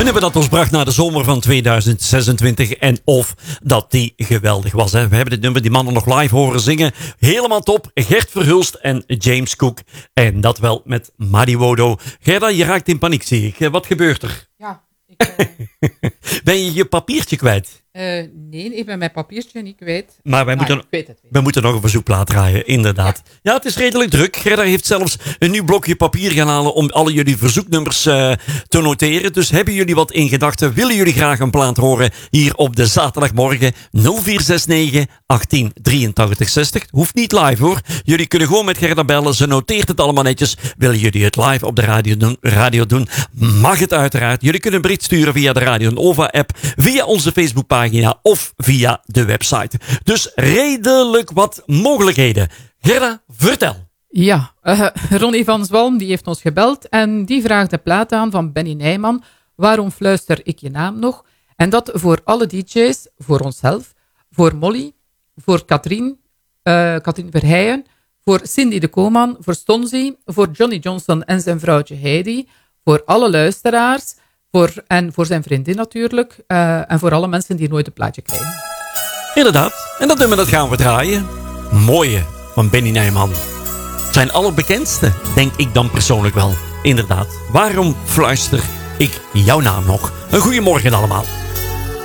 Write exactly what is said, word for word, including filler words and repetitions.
Een nummer dat ons bracht naar de zomer van tweeduizend zesentwintig. En of dat die geweldig was. Hè. We hebben dit nummer, die mannen nog live horen zingen. Helemaal top. Gert Verhulst en James Cook. En dat wel met Muddy Wodo. Gerda, je raakt in paniek, zie ik. Wat gebeurt er? Ja, ik... Uh... Ben je je papiertje kwijt? Uh, nee, ik ben mijn papiertje niet kwijt. Maar wij maar moeten, weet het, weet we moeten nog een verzoekplaat draaien, inderdaad. Ja. ja, het is redelijk druk. Gerda heeft zelfs een nieuw blokje papier gaan halen om alle jullie verzoeknummers uh, te noteren. Dus hebben jullie wat in gedachten? Willen jullie graag een plaat horen hier op de zaterdagmorgen? nul vier zes negen, achttien, drieëntachtig, zestig. Hoeft niet live hoor. Jullie kunnen gewoon met Gerda bellen. Ze noteert het allemaal netjes. Willen jullie het live op de radio doen? Radio doen? Mag het uiteraard. Jullie kunnen een bericht sturen via de Radio Nova app, via onze Facebookpagina of via de website. Dus redelijk wat mogelijkheden. Gerda, vertel. Ja, uh, Ronnie van Zwalm die heeft ons gebeld en die vraagt de plaat aan van Benny Nijman. Waarom fluister ik je naam nog? En dat voor alle D J's, voor onszelf, voor Molly, voor Katrien, uh, Katrien Verheijen, voor Cindy de Koman, voor Stonzi, voor Johnny Johnson en zijn vrouwtje Heidi, voor alle luisteraars, voor, en voor zijn vriendin natuurlijk, uh, en voor alle mensen die nooit een plaatje krijgen. Inderdaad, en dat nummer dat gaan we draaien. Mooie van Benny Nijman. Zijn allerbekendste, denk ik dan persoonlijk wel. Inderdaad, waarom fluister ik jouw naam nog? Een goeiemorgen allemaal.